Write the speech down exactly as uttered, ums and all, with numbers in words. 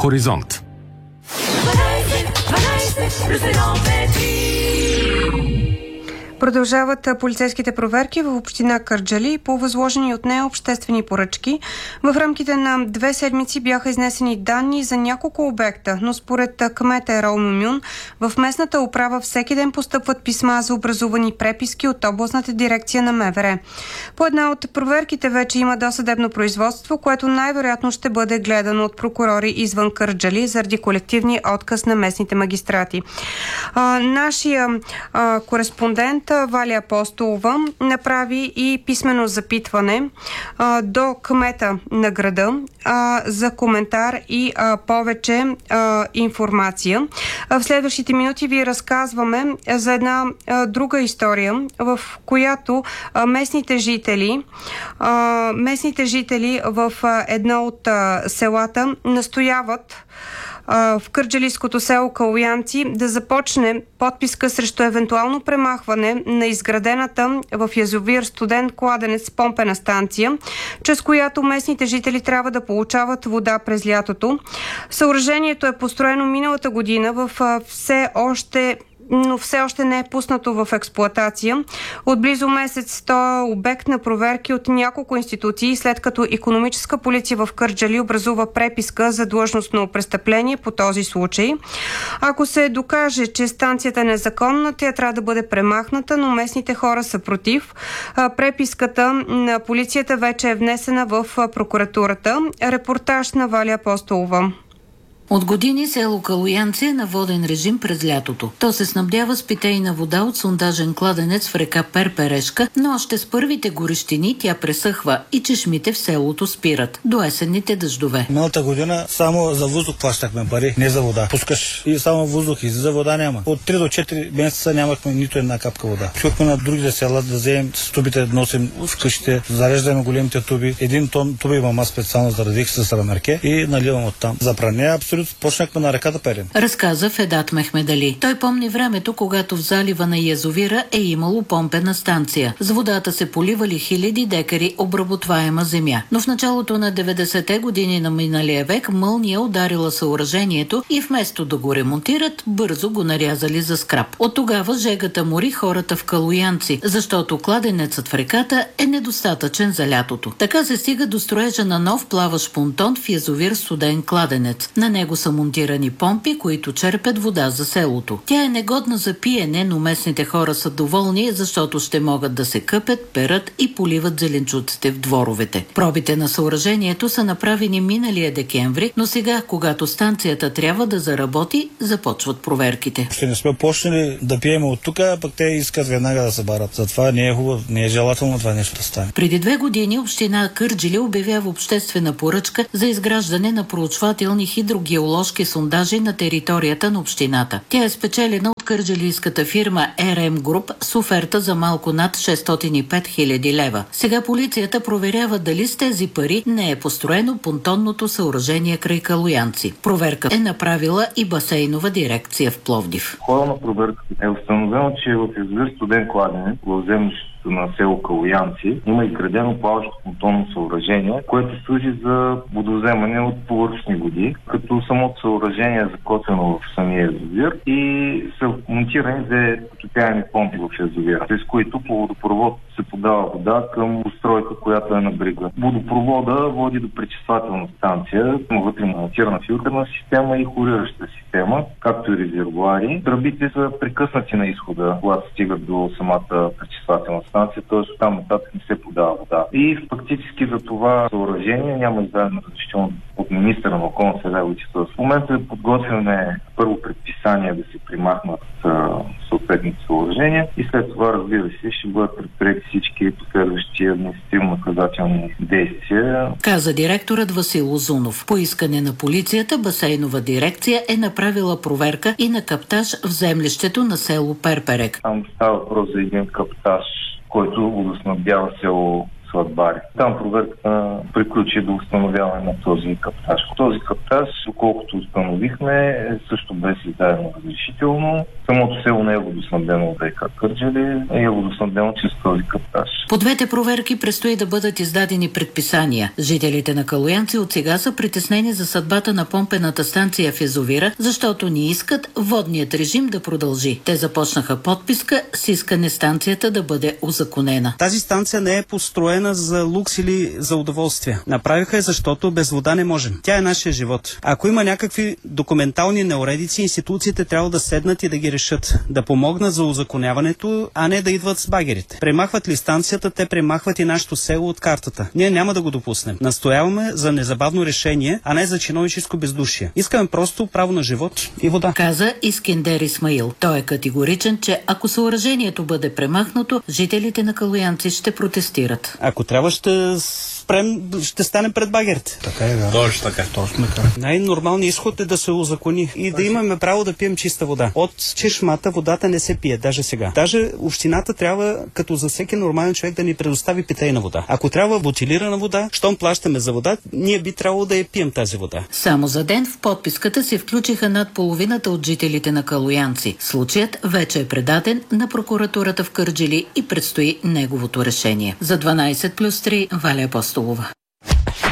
Хоризонт. Продължават полицейските проверки в община Кърджали по възложени от нея обществени поръчки. В рамките на две седмици бяха изнесени данни за няколко обекта, но според кмета Ерол Мумюн, в местната управа всеки ден постъпват писма за образувани преписки от областната дирекция на МВР. По една от проверките вече има досъдебно производство, което най-вероятно ще бъде гледано от прокурори извън Кърджали заради колективния отказ на местните магистрати. А, нашия а, кореспондент Валя Апостолова направи и писмено запитване а, до кмета на града а, за коментар и а, повече а, информация. А в следващите минути ви разказваме за една а, друга история, в която а, местните жители а, местните жители в а, едно от а, селата настояват в кърджалийското село Калоянци да започне подписка срещу евентуално премахване на изградената в язовир Студен кладенец помпена станция, чрез която местните жители трябва да получават вода през лятото. Съоръжението е построено миналата година в все още но все още не е пуснато в експлоатация. От близо месец то е обект на проверки от няколко институции, след като икономическа полиция в Кърджали образува преписка за длъжностно престъпление по този случай. Ако се докаже, че станцията е незаконна, тя трябва да бъде премахната, но местните хора са против. Преписката на полицията вече е внесена в прокуратурата. Репортаж на Валя Апостолова. От години село Калоянци е на воден режим през лятото. То се снабдява с питейна вода от сондажен кладенец в река Перперешка, но още с първите горещини тя пресъхва и чешмите в селото спират до есенните дъждове. Миналата година само за въздух плащахме пари, не за вода. Пускаш и само въздух, и за вода няма. От три до четири месеца нямахме нито една капка вода. Чухме на другите села да вземем с тубите, носим в къщите, зареждаме големите туби. Един тон туби имам аз специално заради с рамерке и наливам оттам. За пране абсолютно почнахме на реката перем. Разказа Федат Мехмедали. Той помни времето, когато в залива на язовира е имало помпена станция. С водата се поливали хиляди декари обработваема земя. Но в началото на деветдесетте години на миналия век мълния ударила съоръжението и вместо да го ремонтират, бързо го нарязали за скрап. От тогава жегата мори хората в Калоянци, защото кладенецът в реката е недостатъчен за лятото. Така се стига до строежа на нов плаващ понтон в язовир Студен кладенец. На него са монтирани помпи, които черпят вода за селото. Тя е негодна за пиене, но местните хора са доволни, защото ще могат да се къпят, перат и поливат зеленчуците в дворовете. Пробите на съоръжението са направени миналия декември, но сега, когато станцията трябва да заработи, започват проверките. Ще не сме почнали да пием от тук, пък те искат веднага да се барат. Затова не е хубаво, не е желателно това нещо да стане. Преди две години община Кърджали обявява обществена поръчка за изграждане на проучвателни хидрогеоложки сондажи на територията на общината. Тя е спечелена от кърджалийската фирма Ер Ем Груп с оферта за малко над шестстотин и пет хиляди лева. Сега полицията проверява дали с тези пари не е построено понтонното съоръжение край Калоянци. Проверка е направила и басейнова дирекция в Пловдив. В хода на проверката е установено, че в язовир Студен кладенец, в землището на село Калоянци, има изградено плаващо понтонно съоръжение, което служи за водовземане от повърхностни води, като самото съоръжение е закотвено в самия язовир и са монтирани две потопяеми помпи в язовира, с които по водопровод се подава вода към устройка, която е на брега. Водопровода води до пречиствателна станция, вътре монтирана филтрна система и хорираща система, както и резервоари. Тръбите са прекъснати на изхода, когато стигат до самата пречиствателна станция, т.е. оттам нататък не се подава вода. И фактически за това съоръжение няма издадено разрешително от министъра на околната среда и водите. В момента подготвяме първо предписание да се примахнат съответните съоръжения и след това, разбира се, ще бъдат предприети всички последващи административно-наказателни действия. Каза директорът Васил Озунов. По искане на полицията, басейнова дирекция е направила проверка и на каптаж в землището на село Перперек. Там става въпрос за един каптаж, който водоснабдява село Сладбари. Там проверката приключи до установяване на този каптаж. Този каптаж, доколкото установихме, също без издадено разрешително. Самото село не е водоснабдено от ВиК Кърджали, е водоснабдено чрез този каптаж. По двете проверки предстои да бъдат издадени предписания. Жителите на Калоянци от сега са притеснени за съдбата на помпената станция в язовира, защото не искат водният режим да продължи. Те започнаха подписка с искане станцията да бъде узаконена. Тази станция не е построена за лукс или за удоволствие. Направиха е, защото без вода не можем. Тя е нашия живот. Ако има някакви документални неуредици, институциите трябва да седнат и да ги решат. Да помогнат за узаконяването, а не да идват с багерите. Премахват ли станцията, те премахват и нашето село от картата. Ние няма да го допуснем. Настояваме за незабавно решение, а не за чиновническо бездушие. Искаме просто право на живот и вода. Каза Искендер Исмаил. Той е категоричен, че ако съоръжението бъде премахнато, жителите на Калоянци ще протестират. Ако трябва, ще спрем, ще станем пред багерите. Така е, да. Точно така. Точно така. Най-нормалният изход е да се узакони и да имаме право да пием чиста вода. От чешмата водата не се пие, даже сега. Даже общината трябва, като за всеки нормален човек, да ни предостави питейна вода. Ако трябва бутилирана вода, щом плащаме за вода, ние би трябвало да я пием тази вода. Само за ден в подписката се включиха над половината от жителите на Калоянци. Случаят вече е предаден на прокуратурата в Кърджали и предстои неговото решение. За дванайсет плюс три Валя Апостолова.